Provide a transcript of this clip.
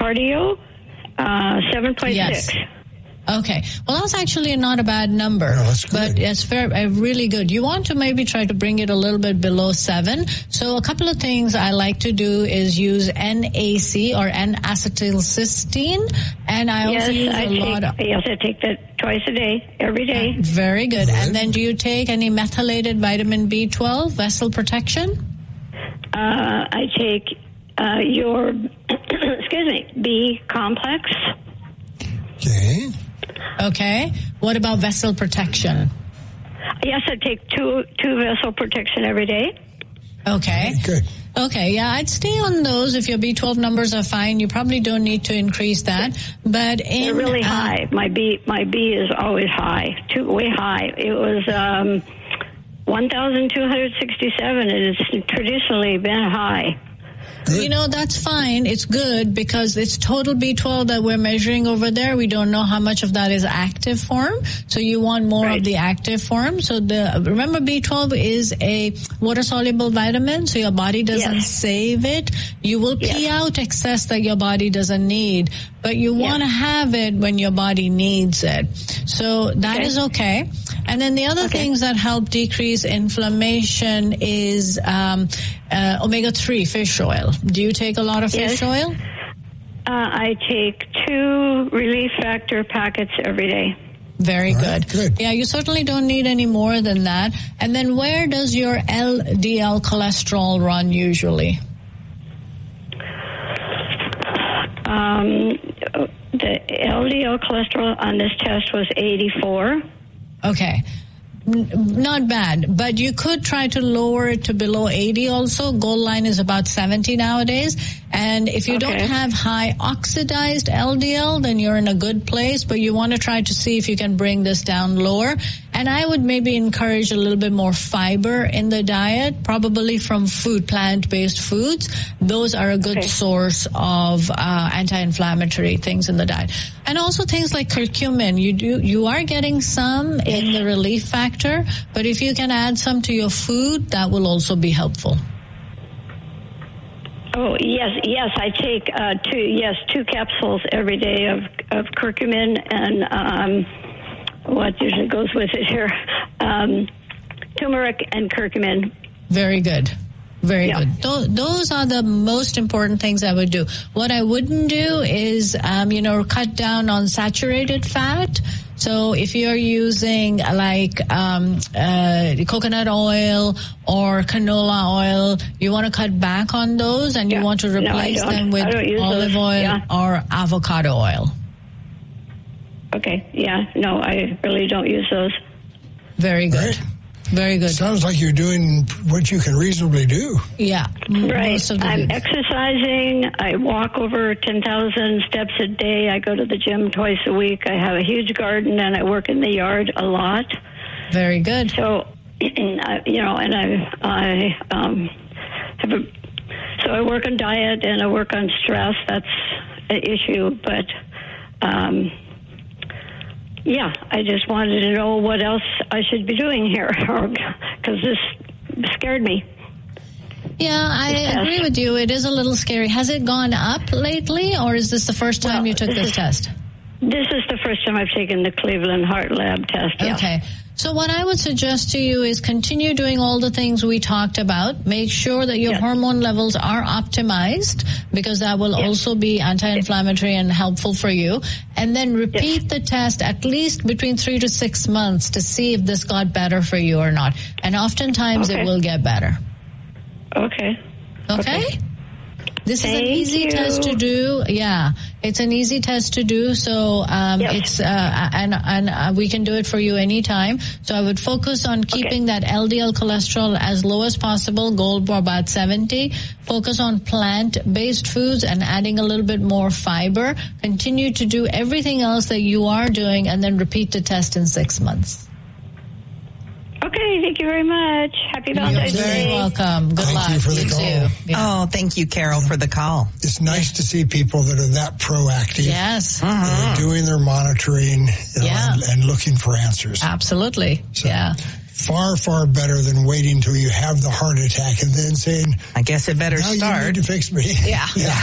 cardio, 7.6. Yes. Okay. Well, that's actually not a bad number. No, that's good. But it's really good. You want to maybe try to bring it a little bit below 7. So a couple of things I like to do is use NAC or N-acetylcysteine. And I also use a lot of... Yes, I take that twice a day, every day. Very good. And then do you take any methylated vitamin B12, vessel protection? I take your, B complex. Okay. Okay. What about vessel protection? Yes, I take two vessel protection every day. Okay. Good. Okay, yeah, I'd stay on those. If your B12 numbers are fine, you probably don't need to increase that. But they're really high. My B is always high, way high. It was 1,267. It has traditionally been high. Good. You know, that's fine. It's good because it's total B12 that we're measuring over there. We don't know how much of that is active form. So you want more of the active form. So remember B12 is a water-soluble vitamin, so your body doesn't save it. You will pee out excess that your body doesn't need, but you want to have it when your body needs it. So that is okay. And then the other things that help decrease inflammation is omega-3 fish oil. Do you take a lot of fish oil? I take 2 Relief Factor packets every day. Very good. Good. Yeah, you certainly don't need any more than that. And then where does your LDL cholesterol run usually? The LDL cholesterol on this test was 84. Okay. Not bad, but you could try to lower it to below 80 also. Goal line is about 70 nowadays. And if you don't have high oxidized LDL, then you're in a good place, but you want to try to see if you can bring this down lower. And I would maybe encourage a little bit more fiber in the diet, probably from plant-based foods. Those are a good source of anti-inflammatory things in the diet. And also things like curcumin. You are getting some in the Relief Factor, but if you can add some to your food, that will also be helpful. Oh, yes, I take 2 capsules every day of curcumin and what usually goes with it here, turmeric and curcumin. Very good. Very good. Those are the most important things I would do. What I wouldn't do is, cut down on saturated fat. So if you're using like coconut oil or canola oil, you want to cut back on those and you want to replace them with olive oil or avocado oil. Okay, no, I really don't use those. Very good. Right. Very good. Sounds like you're doing what you can reasonably do. Yeah. Right. I'm exercising. I walk over 10,000 steps a day. I go to the gym twice a week. I have a huge garden, and I work in the yard a lot. Very good. So, and I so I work on diet and I work on stress. That's an issue, but I just wanted to know what else I should be doing here, because this scared me. Yeah, I agree with you. It is a little scary. Has it gone up lately, or is this the first time you took this test? This is the first time I've taken the Cleveland Heart Lab test. Yeah. Okay. So what I would suggest to you is continue doing all the things we talked about. Make sure that your hormone levels are optimized, because that will also be anti-inflammatory and helpful for you. And then repeat the test at least between 3 to 6 months to see if this got better for you or not. And oftentimes it will get better. Okay. This is an easy test to do. Yeah, it's an easy test to do. So it's and we can do it for you anytime. So I would focus on keeping that LDL cholesterol as low as possible. Goal for about 70. Focus on plant-based foods and adding a little bit more fiber. Continue to do everything else that you are doing, and then repeat the test in 6 months. Okay, thank you very much. Happy Valentine's Day. You're very welcome. Good luck. Thank you for the call. Yeah. Oh, thank you, Carol, for the call. It's nice to see people that are that proactive. Yes. That are doing their monitoring and looking for answers. Absolutely. So, far, far better than waiting till you have the heart attack and then saying, I guess it better now start. You need to fix me. Yeah.